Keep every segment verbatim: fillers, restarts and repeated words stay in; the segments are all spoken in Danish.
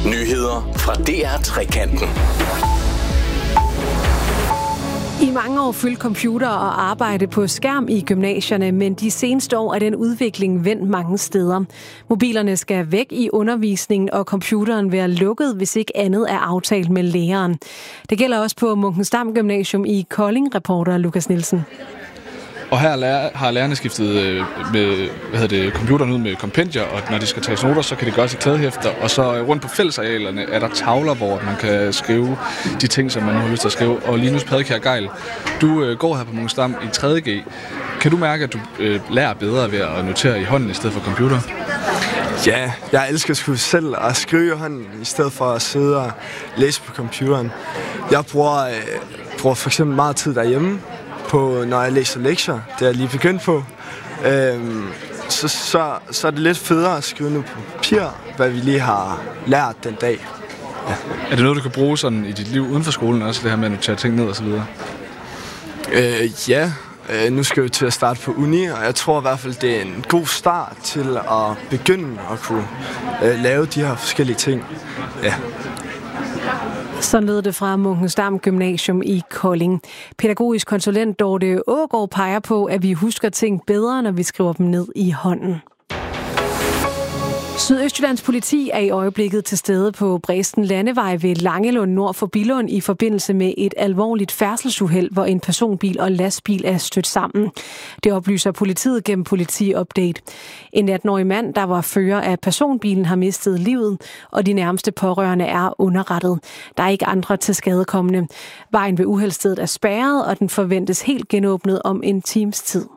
Nyheder fra D R Trekanten. I mange år fyldte computer og arbejde på skærm i gymnasierne, men de seneste år er den udvikling vendt mange steder. Mobilerne skal væk i undervisningen, og computeren være lukket, hvis ikke andet er aftalt med læreren. Det gælder også på Munkensdam Gymnasium i Kolding, reporter Lukas Nielsen. Og her har lærerne skiftet med, hvad hedder det, computeren ud med kompendier, og når de skal tage noter, så kan det gøres i klædehæfter. Og så rundt på fællesarealerne er der tavler, hvor man kan skrive de ting, som man har lyst til at skrive. Og Linus Padkær Geil, du øh, går her på Munkensdam i tredje G. Kan du mærke, at du øh, lærer bedre ved at notere i hånden i stedet for computer? Ja, jeg elsker sgu selv at skrive i hånden, i stedet for at sidde og læse på computeren. Jeg bruger, øh, bruger for eksempel meget tid derhjemme, på, når jeg læser lektier, det er jeg lige begyndt på, øhm, så, så, så er det lidt federe at skrive ned på papir, hvad vi lige har lært den dag. Ja. Er det noget, du kan bruge sådan i dit liv uden for skolen også, det her med at notere ting ned og så videre? Øh, ja, øh, nu skal vi til at starte på uni, og jeg tror i hvert fald, det er en god start til at begynde at kunne øh, lave de her forskellige ting. Ja. Sådan lød det fra Munkensdam Gymnasium i Kolding. Pædagogisk konsulent Dorte Aagaard peger på, at vi husker ting bedre, når vi skriver dem ned i hånden. Sydøstjyllands politi er i øjeblikket til stede på Bræsten Landevej ved Langelund nord for Billund i forbindelse med et alvorligt færdselsuheld, hvor en personbil og lastbil er stødt sammen. Det oplyser politiet gennem Politi-update. En atten-årig mand, der var fører af personbilen, har mistet livet, og de nærmeste pårørende er underrettet. Der er ikke andre til skadekommende. Vejen ved uheldsstedet er spærret, og den forventes helt genåbnet om en times tid.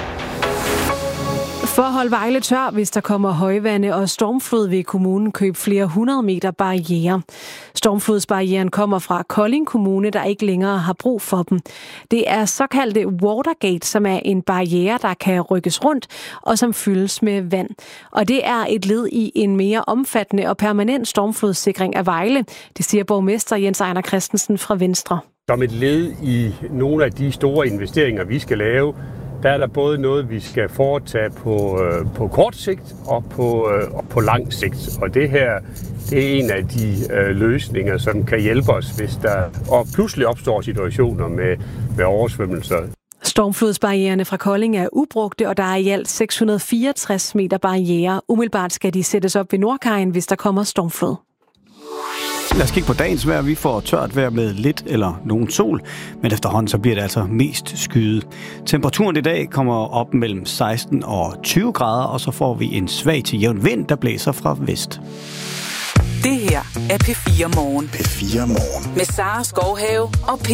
For at holde Vejle tør, hvis der kommer højvande og stormflod, vil kommunen købe flere hundrede meter barrierer. Stormflodsbarrieren kommer fra Kolding Kommune, der ikke længere har brug for dem. Det er såkaldte watergate, som er en barriere, der kan rykkes rundt og som fyldes med vand. Og det er et led i en mere omfattende og permanent stormflodssikring af Vejle, det siger borgmester Jens Ejner Christensen fra Venstre. Som et led i nogle af de store investeringer, vi skal lave, der er der både noget, vi skal foretage på, øh, på kort sigt og på, øh, og på lang sigt. Og det her, det er en af de øh, løsninger, som kan hjælpe os, hvis der og pludselig opstår situationer med, med oversvømmelser. Stormflodsbarriererne fra Kolding er ubrugte, og der er i alt seks hundrede fireogtres meter barrierer. Umiddelbart skal de sættes op ved Nordkajen, hvis der kommer stormflod. Lad os kigge på dagens vejr. Vi får tørt vejr med lidt eller nogen sol, men efterhånden så bliver det altså mest skyet. Temperaturen i dag kommer op mellem seksten og tyve grader, og så får vi en svag til jævn vind, der blæser fra vest. Det her er P fire Morgen. P fire Morgen. Med Sara Skovhave og P.